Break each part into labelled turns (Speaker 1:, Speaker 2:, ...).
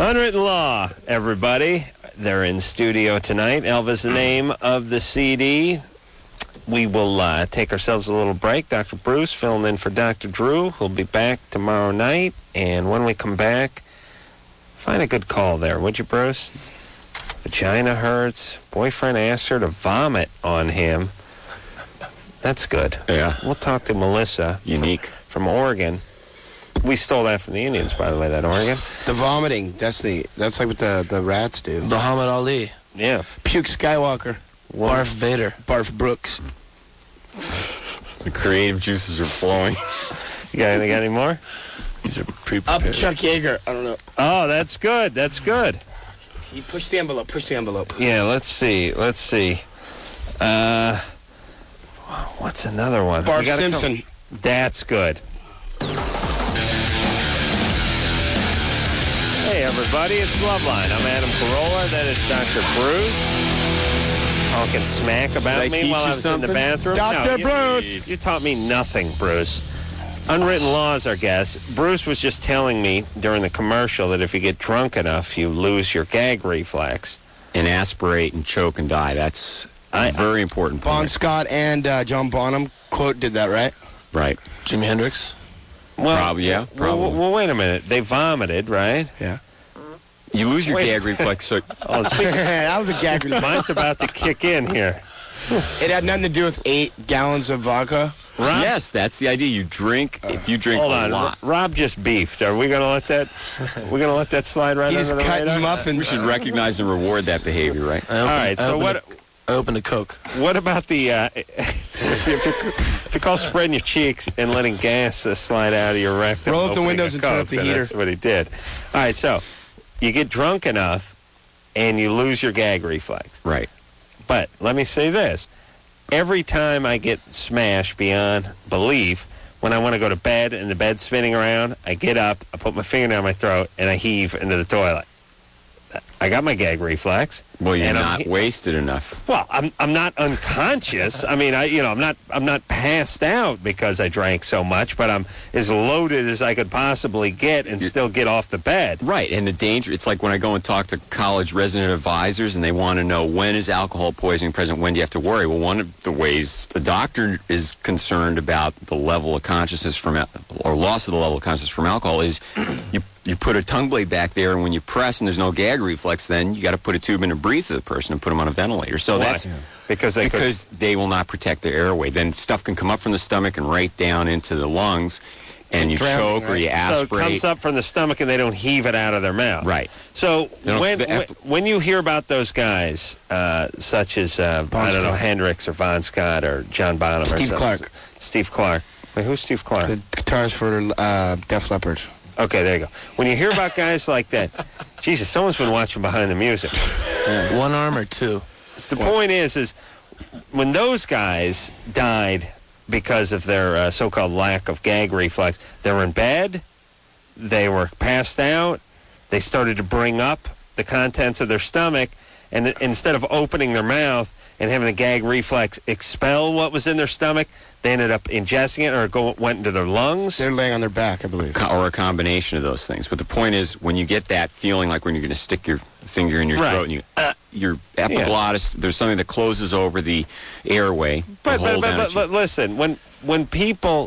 Speaker 1: Unwritten Law, everybody. They're in studio tonight. Elva's the name of the CD. We will take ourselves a little break. Dr. Bruce filling in for Dr. Drew. He'll be back tomorrow night. And when we come back, find a good call there, would you, Bruce? Vagina hurts. Boyfriend asked her to vomit on him. That's good.
Speaker 2: Yeah.
Speaker 1: We'll talk to Melissa.
Speaker 2: Unique.
Speaker 1: From Oregon. We stole that from the Indians, by the way, that Oregon.
Speaker 3: The vomiting, that's like what the rats do.
Speaker 4: Muhammad Ali.
Speaker 1: Yeah.
Speaker 3: Puke Skywalker.
Speaker 4: Barf Vader.
Speaker 3: Barf Brooks.
Speaker 2: The creative juices are flowing.
Speaker 1: You got any more?
Speaker 4: These are pre-prepared.
Speaker 3: Up Chuck Yeager. I don't know.
Speaker 1: Oh, that's good. That's good.
Speaker 3: You push the envelope. Push the envelope.
Speaker 1: Yeah, let's see. What's another one?
Speaker 3: Bart Simpson.
Speaker 1: That's good. Hey, everybody, it's Loveline. I'm Adam Carolla. That is Dr. Bruce. Talking smack about me while I was in the bathroom.
Speaker 3: Dr.
Speaker 1: No,
Speaker 3: Bruce!
Speaker 1: You taught me nothing, Bruce. Unwritten Law is our guest. Bruce was just telling me during the commercial that if you get drunk enough, you lose your gag reflex.
Speaker 2: And aspirate and choke and die. That's a very important point.
Speaker 3: Bon Scott and John Bonham did that, right?
Speaker 2: Right.
Speaker 4: Jimi Hendrix.
Speaker 1: Well,
Speaker 2: Probably.
Speaker 1: Well, wait a minute. They vomited, right?
Speaker 3: Yeah.
Speaker 2: You lose your gag reflex. So
Speaker 3: That was a gag reflex.
Speaker 1: Mine's about to kick in here.
Speaker 3: It had nothing to do with 8 gallons of vodka.
Speaker 1: Rob?
Speaker 2: yes, that's the idea. You drink if you drink
Speaker 1: Hold
Speaker 2: a
Speaker 1: on.
Speaker 2: lot.
Speaker 1: Rob just beefed. Are we gonna let that? We're gonna let that slide right
Speaker 3: He's
Speaker 1: under the
Speaker 3: cutting
Speaker 1: radar?
Speaker 3: muffins.
Speaker 2: We should recognize and reward that behavior, right?
Speaker 1: All right. So what?
Speaker 4: I opened a Coke.
Speaker 1: What about the? If you call spreading your cheeks and letting gas slide out of your rectum?
Speaker 3: Roll up the
Speaker 1: opening
Speaker 3: windows
Speaker 1: a
Speaker 3: and turn
Speaker 1: Coke,
Speaker 3: up the
Speaker 1: then
Speaker 3: heater.
Speaker 1: That's what he did. All right. So you get drunk enough, and you lose your gag reflex.
Speaker 2: Right.
Speaker 1: But let me say this. Every time I get smashed beyond belief, when I want to go to bed and the bed's spinning around, I get up, I put my finger down my throat, and I heave into the toilet. I got my gag reflex.
Speaker 2: Well, you're
Speaker 1: and
Speaker 2: not wasted enough.
Speaker 1: Well, I'm not unconscious. I mean, I'm not passed out because I drank so much, but I'm as loaded as I could possibly get and still get off the bed.
Speaker 2: Right, and the danger, it's like when I go and talk to college resident advisors and they want to know when is alcohol poisoning present, when do you have to worry? Well, one of the ways the doctor is concerned about the level of consciousness or loss of the level of consciousness from alcohol is you put a tongue blade back there, and when you press and there's no gag reflex, then you got to put a tube in to breathe to the person and put them on a ventilator. So
Speaker 1: Why?
Speaker 2: that's
Speaker 1: because
Speaker 2: they will not protect their airway. Then stuff can come up from the stomach and right down into the lungs, and you
Speaker 3: Drowning,
Speaker 2: choke or you
Speaker 3: right?
Speaker 1: So
Speaker 2: aspirate.
Speaker 1: it comes up from the stomach and they don't heave it out of their mouth.
Speaker 2: Right.
Speaker 1: So
Speaker 2: don't-
Speaker 1: when you hear about those guys, such as, I don't know,
Speaker 3: Scott.
Speaker 1: Hendrix or Von Scott or John Bonham
Speaker 3: Steve
Speaker 1: or
Speaker 3: Clark.
Speaker 1: Steve Clark. Wait, who's Steve Clark?
Speaker 3: The guitarist for Def Leppard.
Speaker 1: Okay, there you go. When you hear about guys like that, Jesus, someone's been watching behind the music.
Speaker 4: One arm or two?
Speaker 1: The point is when those guys died because of their so-called lack of gag reflex, they were in bed, they were passed out, they started to bring up the contents of their stomach, and instead of opening their mouth and having the gag reflex expel what was in their stomach, they ended up ingesting it or went into their lungs.
Speaker 3: They're laying on their back, I believe.
Speaker 2: Or a combination of those things. But the point is, when you get that feeling like when you're going to stick your finger in your
Speaker 1: Right.
Speaker 2: throat and your epiglottis, there's something that closes over the airway.
Speaker 1: But
Speaker 2: energy.
Speaker 1: listen, when people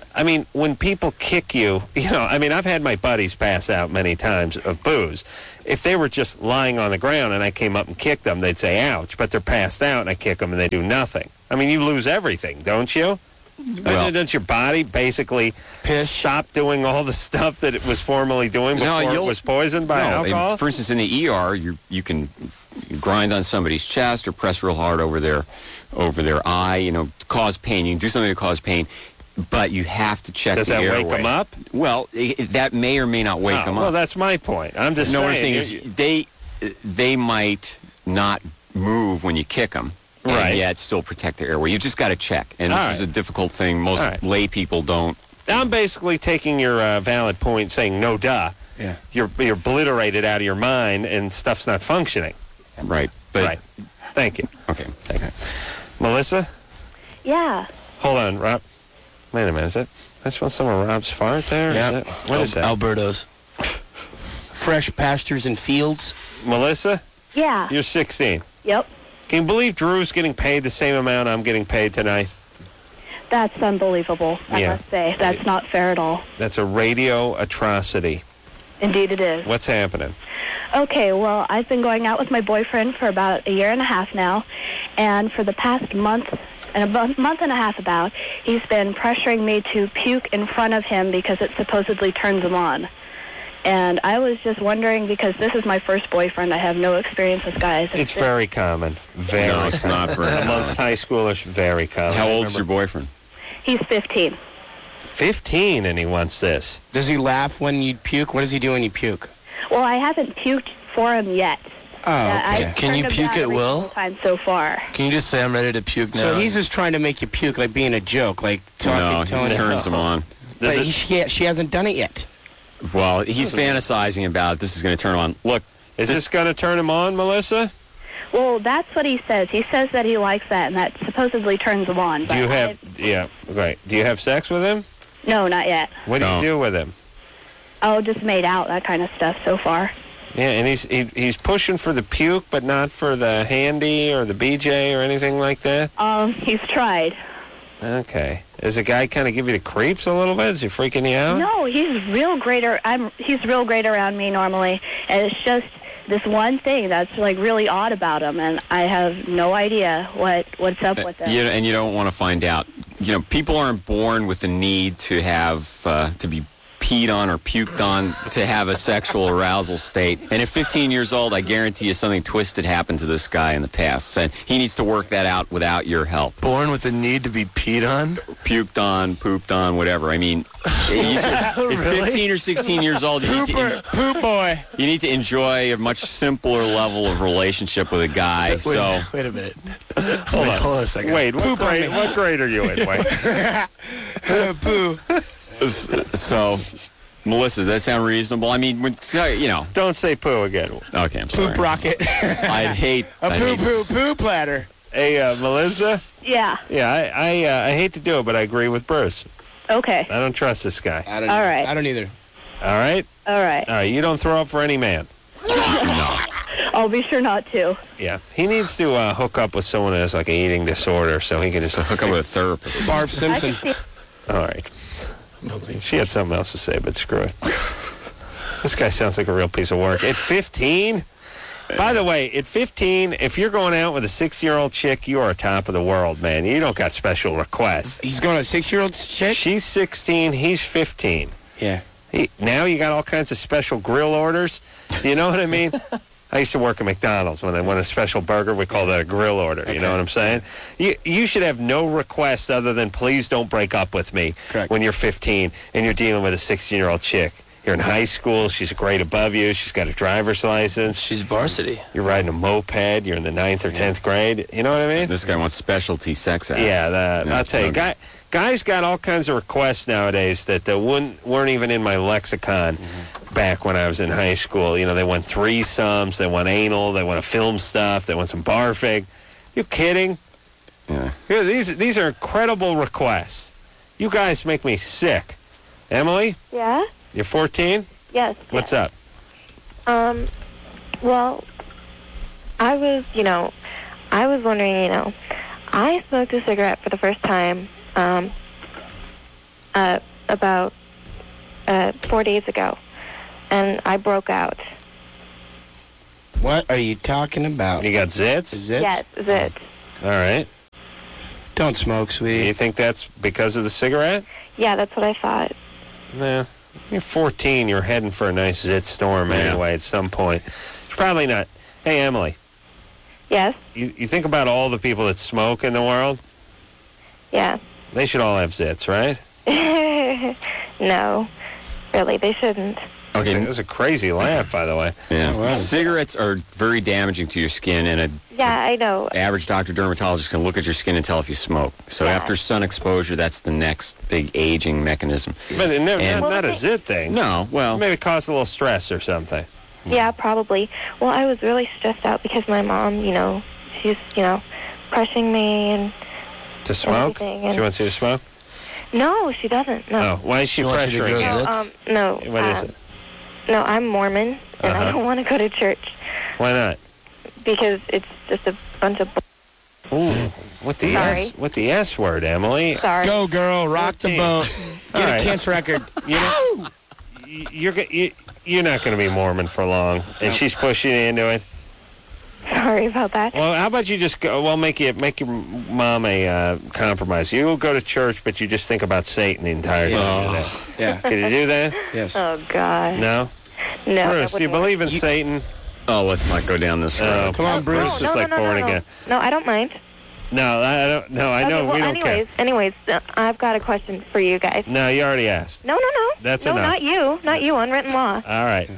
Speaker 1: kick you, I've had my buddies pass out many times of booze. If they were just lying on the ground and I came up and kicked them, they'd say, ouch. But they're passed out and I kick them and they do nothing. I mean, you lose everything, don't you?
Speaker 2: Well-
Speaker 1: Doesn't your body basically stop doing all the stuff that it was formerly doing before it was poisoned by alcohol?
Speaker 2: For instance, in the ER, you can grind on somebody's chest or press real hard over their eye, cause pain. You can do something to cause pain. But you have to check
Speaker 1: Does
Speaker 2: the
Speaker 1: that
Speaker 2: airway.
Speaker 1: wake them up?
Speaker 2: Well, that may or may not wake them up.
Speaker 1: Well, that's my point. I'm just saying.
Speaker 2: What I'm saying is they might not move when you kick them,
Speaker 1: Right.
Speaker 2: and yet still protect their airway. You just got to check. And
Speaker 1: All
Speaker 2: this
Speaker 1: right.
Speaker 2: is a difficult thing. Most lay people don't.
Speaker 1: I'm basically taking your valid point, saying no duh.
Speaker 3: Yeah.
Speaker 1: You're obliterated out of your mind, and stuff's not functioning.
Speaker 2: Right. But,
Speaker 1: Right. Thank you.
Speaker 2: Okay.
Speaker 1: Thank you. Melissa?
Speaker 5: Yeah.
Speaker 1: Hold on, Rob. Wait a minute. Is that I smell some of Rob's fart there?
Speaker 4: Yeah.
Speaker 1: What is that?
Speaker 4: Alberto's.
Speaker 3: fresh pastures and fields.
Speaker 1: Melissa,
Speaker 5: Yeah.
Speaker 1: you're 16.
Speaker 5: Yep.
Speaker 1: Can you believe Drew's getting paid the same amount I'm getting paid tonight?
Speaker 5: That's unbelievable, I
Speaker 1: Yeah.
Speaker 5: must say. That's not fair at all.
Speaker 1: That's a radio atrocity.
Speaker 5: Indeed it is.
Speaker 1: What's happening?
Speaker 5: Okay, well, I've been going out with my boyfriend for about a year and a half now, and for the past month and month and a half about, he's been pressuring me to puke in front of him because it supposedly turns him on. And I was just wondering, because this is my first boyfriend, I have no experience with guys.
Speaker 1: It's very common. Very
Speaker 2: No, it's not very common.
Speaker 1: Amongst high schoolers, very common.
Speaker 2: How old's your boyfriend?
Speaker 5: He's 15.
Speaker 1: 15, and he wants this.
Speaker 3: Does he laugh when you puke? What does he do when you puke?
Speaker 5: Well, I haven't puked for him yet.
Speaker 3: Oh, okay.
Speaker 5: I've
Speaker 4: Can you
Speaker 5: turned him
Speaker 4: puke
Speaker 5: down
Speaker 4: at
Speaker 5: every
Speaker 4: will?
Speaker 5: single time so far.
Speaker 4: Can you just say I'm ready to puke now?
Speaker 3: So he's just trying to make you puke, like being a joke, like
Speaker 2: No,
Speaker 3: talking, telling
Speaker 2: he
Speaker 3: you.
Speaker 2: turns him on.
Speaker 3: But
Speaker 1: Does it-
Speaker 3: she hasn't done it yet.
Speaker 2: Well, he's fantasizing about this is going to turn him on. Look,
Speaker 1: Is this going to turn him on, Melissa?
Speaker 5: Well, that's what he says. He says that he likes that, and that supposedly turns him on.
Speaker 1: Do
Speaker 5: but
Speaker 1: you have, yeah, right. Do you have sex with him?
Speaker 5: No, not yet.
Speaker 1: What do you
Speaker 2: No.
Speaker 1: do with him?
Speaker 5: Oh, just made out, that kind of stuff so far.
Speaker 1: Yeah, and he's pushing for the puke, but not for the handy or the BJ or anything like that?
Speaker 5: He's tried.
Speaker 1: Okay. Does a guy kind of give you the creeps a little bit? Is he freaking you out?
Speaker 5: No, he's real great. He's real great around me normally, and it's just this one thing that's like really odd about him, and I have no idea what's up with it.
Speaker 2: and you don't want to find out. You know, people aren't born with the need to have to be peed on or puked on to have a sexual arousal state. And at 15 years old, I guarantee you something twisted happened to this guy in the past. And he needs to work that out without your help.
Speaker 4: Born with the need to be peed on?
Speaker 2: Puked on, pooped on, whatever. I mean, at 15 or 16 years old,
Speaker 3: Poop boy.
Speaker 2: you need to enjoy a much simpler level of relationship with a guy.
Speaker 4: Wait,
Speaker 2: So
Speaker 4: wait a minute. Hold on a second.
Speaker 1: Wait, what grade are you in? Wait.
Speaker 3: Poo.
Speaker 2: So, Melissa, does that sound reasonable? I mean, you know.
Speaker 1: Don't say poo again.
Speaker 2: Okay, I'm sorry.
Speaker 3: Poop rocket.
Speaker 2: I'd hate.
Speaker 3: A
Speaker 2: I'd hate
Speaker 3: poo platter.
Speaker 1: Hey, Melissa?
Speaker 5: Yeah.
Speaker 1: Yeah, I hate to do it, but I agree with Bruce.
Speaker 5: Okay.
Speaker 1: I don't trust this guy.
Speaker 3: I don't
Speaker 5: All right.
Speaker 3: I don't either.
Speaker 1: All right?
Speaker 5: All right.
Speaker 1: All right, you don't throw up for any man.
Speaker 2: No.
Speaker 5: I'll be sure not to.
Speaker 1: Yeah. He needs to hook up with someone who has like an eating disorder so he can just
Speaker 2: So hook up with a therapist.
Speaker 3: Barb
Speaker 5: I
Speaker 3: Simpson.
Speaker 5: can see.
Speaker 1: All right. She had something else to say, but screw it. This guy sounds like a real piece of work. At 15? By the way, at 15, if you're going out with a 6-year-old chick, you are top of the world, man. You don't got special requests.
Speaker 3: He's going to a 6-year-old chick?
Speaker 1: She's 16, he's 15.
Speaker 3: Yeah.
Speaker 1: Now you got all kinds of special grill orders. Do you know what I mean? I used to work at McDonald's. When they want a special burger, we call that a grill order. You know what I'm saying? You should have no request other than please don't break up with me.
Speaker 3: Correct.
Speaker 1: When you're 15 and you're dealing with a 16-year-old chick. You're in high school. She's a grade above you. She's got a driver's license.
Speaker 4: She's varsity.
Speaker 1: You're riding a moped. You're in the 9th or 10th grade. You know what I mean?
Speaker 2: This guy wants specialty sex acts.
Speaker 1: Yeah, I'll tell you, guys got all kinds of requests nowadays that weren't even in my lexicon back when I was in high school. You know, they want threesomes, they want anal, they want to film stuff, they want some barfing. You kidding?
Speaker 2: Yeah.
Speaker 1: Yeah, these are incredible requests. You guys make me sick. Emily,
Speaker 5: Yeah?
Speaker 1: you're 14?
Speaker 5: Yes.
Speaker 1: What's up?
Speaker 6: Well, I was wondering, I smoked a cigarette for the first time about 4 days ago, and I broke out.
Speaker 3: What are you talking about?
Speaker 1: You got zits?
Speaker 3: Is it?
Speaker 6: Yes, is it?
Speaker 1: All right.
Speaker 3: Don't smoke,
Speaker 1: You
Speaker 3: sweetie.
Speaker 1: think that's because of the cigarette?
Speaker 6: Yeah, that's what I thought.
Speaker 1: Nah. You're 14. You're heading for a nice zit storm
Speaker 2: Yeah.
Speaker 1: anyway at some point. It's probably not. Hey, Emily,
Speaker 6: Yes?
Speaker 1: you think about all the people that smoke in the world?
Speaker 6: Yeah.
Speaker 1: They should all have zits, right?
Speaker 6: No, really, they shouldn't.
Speaker 2: Okay.
Speaker 1: That's a crazy laugh, by the way.
Speaker 2: Yeah.
Speaker 3: Oh, wow.
Speaker 2: Cigarettes are very damaging to your skin, and an
Speaker 6: Yeah, I know.
Speaker 2: average doctor dermatologist can look at your skin and tell if you smoke. So
Speaker 6: Yeah.
Speaker 2: after sun exposure, that's the next big aging mechanism.
Speaker 1: But
Speaker 2: And-
Speaker 1: not a zit thing.
Speaker 2: No, well,
Speaker 1: Maybe it caused a little stress or something.
Speaker 6: Yeah, probably. Well, I was really stressed out because my mom, she's, pressuring me and...
Speaker 1: To smoke?
Speaker 6: Everything, and-
Speaker 1: She wants you to smoke?
Speaker 6: No, she doesn't. No.
Speaker 1: Oh, why is she
Speaker 4: She wants you to
Speaker 1: pressuring
Speaker 4: go
Speaker 1: you?
Speaker 4: zits?
Speaker 6: No.
Speaker 1: What is it?
Speaker 6: No, I'm Mormon, and I don't want to go to church
Speaker 1: Why not?
Speaker 6: because it's just a bunch of...
Speaker 1: Ooh, with the
Speaker 6: Sorry.
Speaker 1: S, with the S word, Emily.
Speaker 6: Sorry.
Speaker 3: Go, girl. Rock the
Speaker 1: 14.
Speaker 3: boat.
Speaker 1: All
Speaker 3: Get
Speaker 1: right.
Speaker 3: a Kiss record.
Speaker 1: You know, you're not going to be Mormon for long, and she's pushing you into it.
Speaker 6: Sorry about that.
Speaker 1: Well, how about you just go? Well, make your mom a compromise. You go to church, but you just think about Satan the entire time.
Speaker 3: Yeah.
Speaker 1: Can you do that?
Speaker 3: Yes.
Speaker 6: Oh, God.
Speaker 1: No.
Speaker 6: No. that
Speaker 1: Bruce, do you
Speaker 6: wouldn't
Speaker 1: believe in Satan?
Speaker 2: Oh, let's not go down this road.
Speaker 3: Come on,
Speaker 6: work.
Speaker 3: Bruce.
Speaker 1: Bruce is like born again.
Speaker 6: No, I don't mind.
Speaker 1: No, I don't. No, I know
Speaker 6: Okay, well,
Speaker 1: we don't care.
Speaker 6: anyways, I've got a question for you guys.
Speaker 1: No, you already asked.
Speaker 6: No.
Speaker 1: That's
Speaker 6: no,
Speaker 1: enough.
Speaker 6: not you. Unwritten law.
Speaker 1: All right.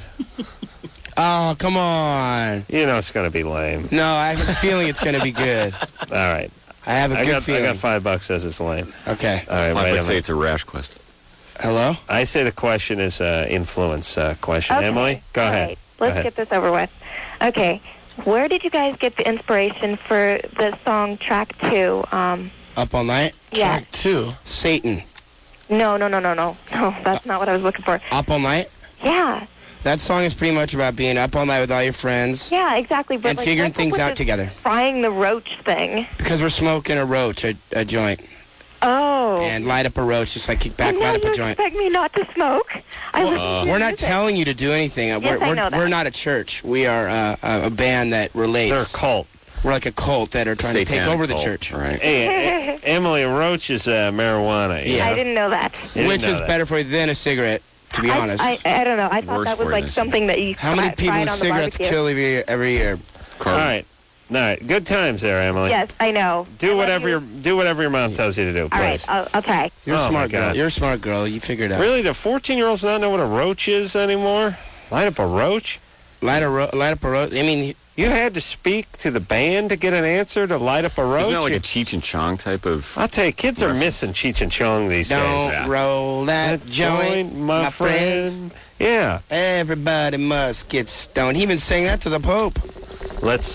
Speaker 3: Oh, come on.
Speaker 1: You know it's going to be lame.
Speaker 3: No, I have a feeling it's going to be good.
Speaker 1: All right.
Speaker 3: I have a
Speaker 1: I
Speaker 3: good
Speaker 1: got
Speaker 3: feeling.
Speaker 1: $5 says it's lame.
Speaker 3: Okay.
Speaker 1: All right,
Speaker 2: I
Speaker 1: wait
Speaker 2: would
Speaker 1: a
Speaker 2: say
Speaker 1: minute.
Speaker 2: it's a rash question.
Speaker 3: Hello?
Speaker 1: I say the question is influence question.
Speaker 6: Okay.
Speaker 1: Emily, go
Speaker 6: All
Speaker 1: ahead.
Speaker 6: right. Let's
Speaker 1: Go ahead.
Speaker 6: get this over with. Okay. Where did you guys get the inspiration for the song Track 2?
Speaker 3: Up all night?
Speaker 6: Yeah.
Speaker 4: Track 2.
Speaker 3: Satan.
Speaker 6: No. No, that's not what I was looking for.
Speaker 3: Up all night?
Speaker 6: Yeah.
Speaker 3: That song is pretty much about being up all night with all your friends
Speaker 6: Yeah, exactly. But
Speaker 3: and
Speaker 6: like,
Speaker 3: figuring
Speaker 6: what's up
Speaker 3: things
Speaker 6: with
Speaker 3: out
Speaker 6: this
Speaker 3: together.
Speaker 6: Frying the roach thing.
Speaker 3: Because we're smoking a roach, a joint.
Speaker 6: Oh.
Speaker 3: And light up a roach, just like kick back,
Speaker 6: and now
Speaker 3: light up
Speaker 6: you
Speaker 3: a joint.
Speaker 6: expect me not to smoke? I listen to
Speaker 3: We're not
Speaker 6: music.
Speaker 3: telling you to do anything.
Speaker 6: I know that.
Speaker 3: We're not a church. We are a band that relates.
Speaker 1: They're a cult.
Speaker 3: We're like a cult that are trying to take
Speaker 2: Satanic
Speaker 3: over the
Speaker 2: cult,
Speaker 3: church.
Speaker 2: Right.
Speaker 1: Hey, Emily, roach is marijuana. you
Speaker 3: Yeah.
Speaker 6: I
Speaker 1: know?
Speaker 6: didn't know that.
Speaker 1: You didn't
Speaker 3: Which
Speaker 1: know
Speaker 3: is
Speaker 1: that.
Speaker 3: better for you than a cigarette, to be honest.
Speaker 6: I don't know. I thought
Speaker 2: Worse
Speaker 6: that was
Speaker 2: for
Speaker 6: like
Speaker 2: you,
Speaker 6: something that you
Speaker 3: How many people
Speaker 6: fried
Speaker 3: with
Speaker 6: on the
Speaker 3: cigarettes
Speaker 6: barbecue.
Speaker 3: kill every year?
Speaker 1: All right. All right. Good times there, Emily.
Speaker 6: Yes, I know. I
Speaker 1: Do
Speaker 6: love
Speaker 1: whatever
Speaker 6: you.
Speaker 1: do whatever your mom tells you to do,
Speaker 6: All right,
Speaker 1: please.
Speaker 6: I'll try.
Speaker 3: You're
Speaker 1: Oh,
Speaker 3: a
Speaker 1: my
Speaker 3: smart girl.
Speaker 1: God.
Speaker 3: You're a smart girl. You figured out.
Speaker 1: Really, do 14-year-olds not know what a roach is anymore? Light up a roach?
Speaker 3: Light up a roach. I mean,
Speaker 1: You had to speak to the band to get an answer to light up a roach?
Speaker 2: Isn't that like a Cheech and Chong type of...
Speaker 1: I'll tell you, kids are missing Cheech and Chong these
Speaker 3: don't
Speaker 1: days.
Speaker 2: Yeah.
Speaker 3: roll that joint,
Speaker 1: my friend. Yeah.
Speaker 3: Everybody must get stoned. He even sang that to the Pope.
Speaker 1: Let's,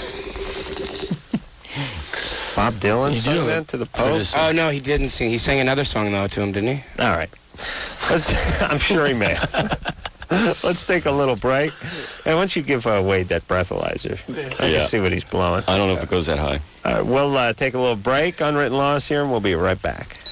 Speaker 1: Bob Dylan
Speaker 4: You
Speaker 1: sang
Speaker 4: do
Speaker 1: that
Speaker 4: it.
Speaker 1: to the Pope?
Speaker 3: Oh, no, he didn't sing. He sang another song, though, to him, didn't he?
Speaker 1: All right. I'm sure he may. Let's take a little break. And once you give Wade that breathalyzer, I
Speaker 2: Yeah.
Speaker 1: can see what he's blowing.
Speaker 2: I don't know if it goes that high.
Speaker 1: We'll take a little break. Unwritten Laws here, and we'll be right back.